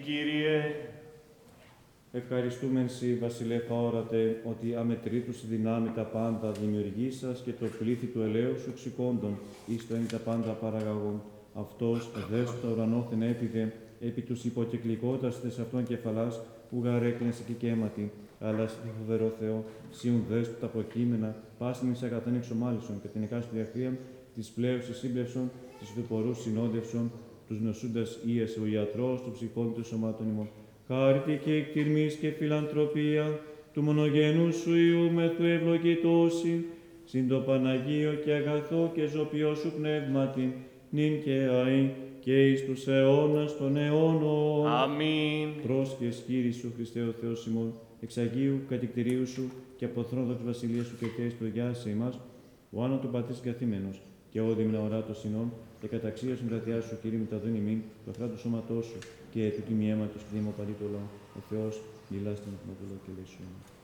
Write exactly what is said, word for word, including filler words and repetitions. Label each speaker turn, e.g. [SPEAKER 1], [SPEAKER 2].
[SPEAKER 1] Κύριε,
[SPEAKER 2] ευχαριστούμεν Συ, Βασιλεύ αόρατε, ότι αμετρήτους δυνάμει τα πάντα δημιουργήσας και το πλήθη του ελαίου σου ξηκόντων, εις το εν τα πάντα παραγαγών. Αυτός δες το ουρανόθεν έπιδε, επί τους υποκεκλικότας τες αυτόν κεφαλάς, που γαρέκλενσε και κέματι, αλλά στη φοβερό Θεό, σιουν δες τα προκείμενα, πάσιν εις αγαθέν εξομάλισον, και την εκάστοτε διαχθείαν, της πλέουσης σύμπλευσον, της ουδοπορούς συνόδευσον, τους νοσούντας ίεσε ο ιατρός, του ψυχών του σωμάτων ημών. Χάρητη και εκτιρμής και φιλανθρωπία, του μονογενού σου Υιού μεθού ευλογητώσιν, συν το Παναγίο και αγαθό και ζωπιό σου πνεύματι, νυν και αΐ και εις τους αιώνας των αιώνων.
[SPEAKER 1] αμήν.
[SPEAKER 2] Πρόσχες, Κύριε σου, Χριστέ ο Θεός ημών, εξ Αγίου κατηκτηρίου σου και από θρόνο της βασιλείας σου και θέση του εγιάσε ημάς, ο άνω του πατής καθήμενος, και ο δίμνα οράτος συνών, και καταξία σου κρατιά σου, Κύριε, μεταδούν ημίν, το χρά του σώματός σου, και του τιμή αίματος και δημοπαλή το λόγο. Ο Θεός, μιλάς τον πνευματολό και λύσου.